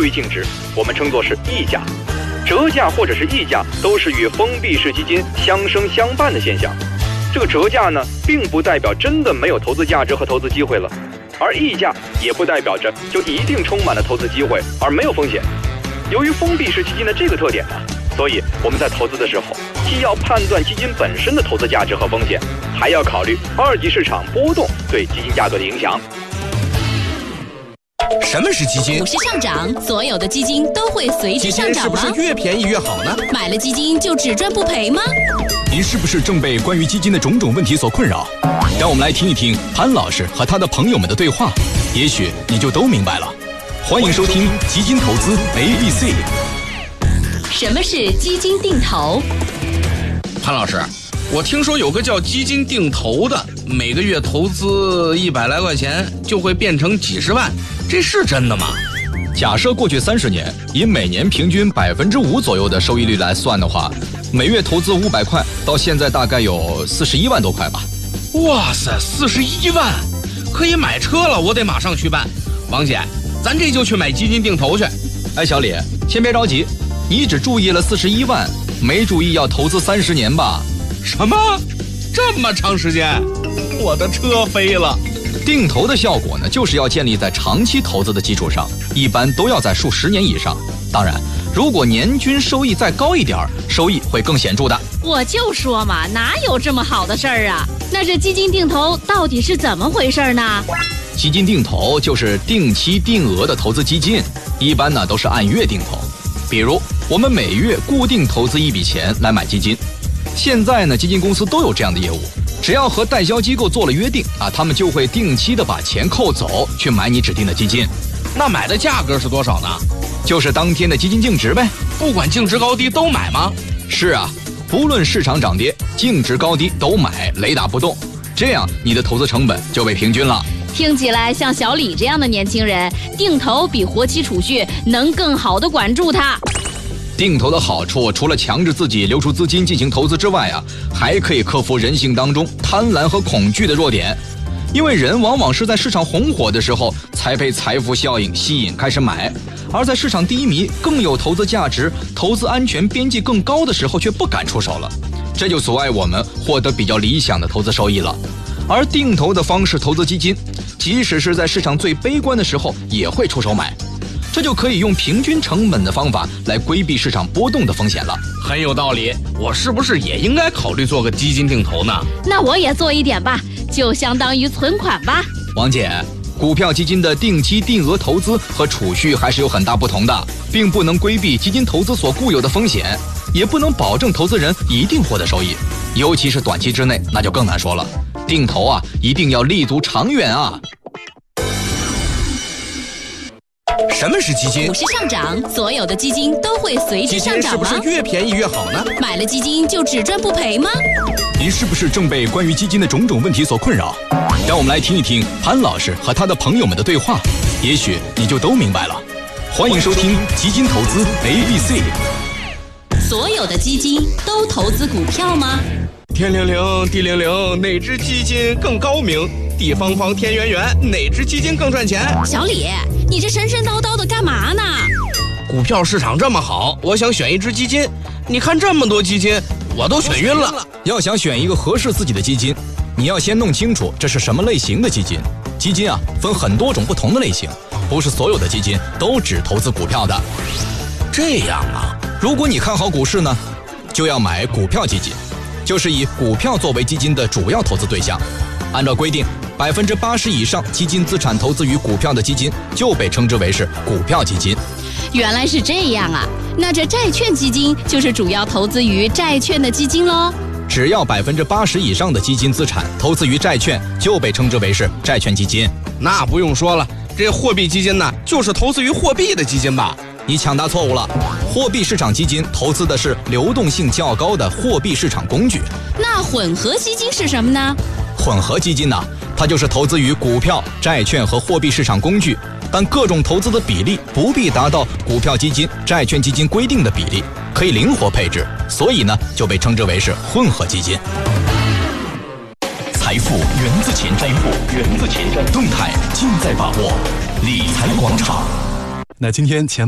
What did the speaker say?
于净值，我们称作是溢价。折价或者是溢价都是与封闭式基金相生相伴的现象。这个折价呢，并不代表真的没有投资价值和投资机会了，而溢价也不代表着就一定充满了投资机会而没有风险。由于封闭式基金的这个特点呢，所以我们在投资的时候，既要判断基金本身的投资价值和风险，还要考虑二级市场波动对基金价格的影响。 什么是基金？ 股市上涨，所有的基金都会随之上涨吗？ 基金是不是越便宜越好呢？ 买了基金就只赚不赔吗？ 您是不是正被关于基金的种种问题所困扰？让我们来听一听潘老师和他的朋友们的对话，也许你就都明白了。欢迎收听基金投资 ABC。 什么是基金定投？ 潘老师，我听说有个叫基金定投的，每个月投资100来块钱就会变成几十万，这是真的吗？ 假设过去30年，以每年平均5%左右的收益率来算的话，每月投资500块，到现在大概有41万多块吧。 哇塞，41万，可以买车了，我得马上去办。王姐，咱这就去买基金定投去。 哎，小李，先别着急，你只注意了41万，没注意要投资30年吧？ 什么？这么长时间？我的车飞了。 定投的效果呢，就是要建立在长期投资的基础上，一般都要在数10年以上。当然，如果年均收益再高一点，收益会更显著的。 我就说嘛，哪有这么好的事儿啊？那这基金定投到底是怎么回事呢？ 基金定投就是定期定额的投资基金，一般呢都是按月定投。比如我们每月固定投资一笔钱来买基金，现在呢基金公司都有这样的业务，只要和代销机构做了约定啊，他们就会定期的把钱扣走，去买你指定的基金。 那买的价格是多少呢？ 就是当天的基金净值呗。 不管净值高低都买吗？ 是啊，不论市场涨跌，净值高低都买，雷打不动，这样你的投资成本就被平均了。 听起来像小李这样的年轻人，定投比活期储蓄能更好的管住它。 定投的好处，除了强制自己留出资金进行投资之外啊，还可以克服人性当中贪婪和恐惧的弱点。因为人往往是在市场红火的时候才被财富效应吸引开始买，而在市场低迷、更有投资价值、投资安全边际更高的时候却不敢出手了，这就阻碍我们获得比较理想的投资收益了。而定投的方式投资基金，即使是在市场最悲观的时候也会出手买，这就可以用平均成本的方法来规避市场波动的风险了。 很有道理，我是不是也应该考虑做个基金定投呢？ 那我也做一点吧，就相当于存款吧。 王姐，股票基金的定期定额投资和储蓄还是有很大不同的，并不能规避基金投资所固有的风险，也不能保证投资人一定获得收益，尤其是短期之内那就更难说了。定投啊，一定要立足长远啊。 什么是基金？ 股市上涨，所有的基金都会随之上涨吗？ 基金是不是越便宜越好呢？ 买了基金就只赚不赔吗？ 您是不是正被关于基金的种种问题所困扰？让我们来听一听潘老师和他的朋友们的对话，也许你就都明白了。欢迎收听基金投资 ABC。 所有的基金都投资股票吗？ 天灵灵，地灵灵，哪只基金更高明？地方方，天圆圆，哪只基金更赚钱？ 小李，你这神神叨叨的干嘛呢？ 股票市场这么好，我想选一只基金。你看这么多基金，我都选晕了。 要想选一个合适自己的基金，你要先弄清楚这是什么类型的基金。基金啊，分很多种不同的类型，不是所有的基金都只投资股票的。 这样啊， 如果你看好股市呢，就要买股票基金，就是以股票作为基金的主要投资对象。按照规定，80%以上基金资产投资于股票的基金就被称之为是股票基金。 原来是这样啊，那这债券基金就是主要投资于债券的基金咯。 只要80%以上的基金资产投资于债券，就被称之为是债券基金。 那不用说了，这货币基金呢，就是投资于货币的基金吧？ 你抢答错误了，货币市场基金投资的是流动性较高的货币市场工具。 那混合基金是什么呢？ 混合基金呢，它就是投资于股票、债券和货币市场工具，但各种投资的比例不必达到股票基金、债券基金规定的比例，可以灵活配置，所以呢就被称之为是混合基金。财富源自前瞻，动态尽在把握，理财广场。 那今天前